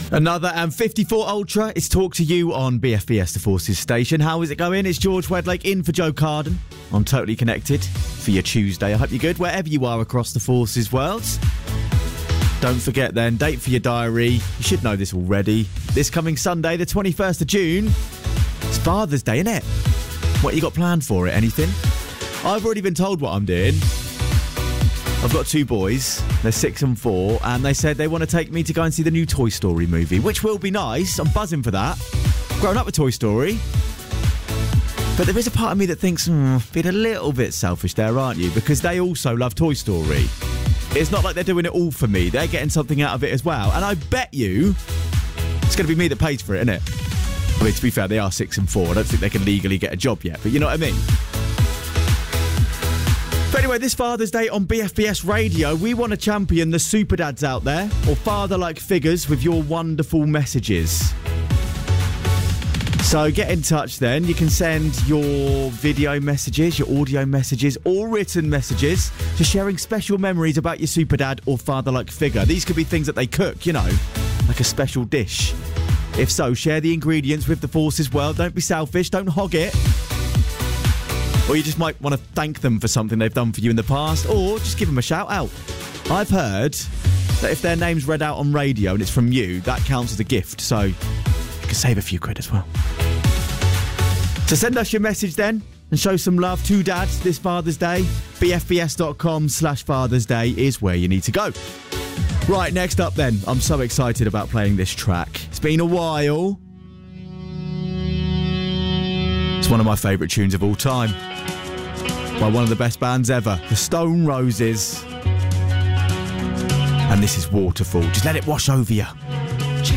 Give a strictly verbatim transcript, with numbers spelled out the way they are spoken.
Another M fifty-four Ultra. It's Talk to You on B F B S, the Forces station. How is it going? It's George Wedlake in for Joe Carden. I'm Totally Connected for your Tuesday. I hope you're good wherever you are across the Forces world. Don't forget then, date for your diary. You should know this already. This coming Sunday, the twenty-first of June, it's Father's Day, innit? What you got planned for it? Anything? I've already been told what I'm doing. I've got two boys, they're six and four, and they said they want to take me to go and see the new Toy Story movie, which will be nice. I'm buzzing for that. Grown up with Toy Story. But there is a part of me that thinks, hmm, being a little bit selfish there, aren't you? Because they also love Toy Story. It's not like they're doing it all for me. They're getting something out of it as well. And I bet you it's going to be me that pays for it, innit? I mean, to be fair, they are six and four. I don't think they can legally get a job yet, but you know what I mean? But anyway, this Father's Day on B F B S Radio, we want to champion the super dads out there, or father-like figures, with your wonderful messages. So get in touch then. You can send your video messages, your audio messages, or written messages to sharing special memories about your super dad or father-like figure. These could be things that they cook, you know, like a special dish. If so, share the ingredients with the Forces world. Don't be selfish. Don't hog it. Or you just might want to thank them for something they've done for you in the past, or just give them a shout out. I've heard that if their name's read out on radio and it's from you, that counts as a gift, so you can save a few quid as well. So send us your message then and show some love to dads this Father's Day. bfbs.com slash Father's Day is where you need to go. Right, next up then, I'm so excited about playing this track. It's been a while. It's one of my favourite tunes of all time. By one of the best bands ever, the Stone Roses. And this is Waterfall. Just let it wash over you.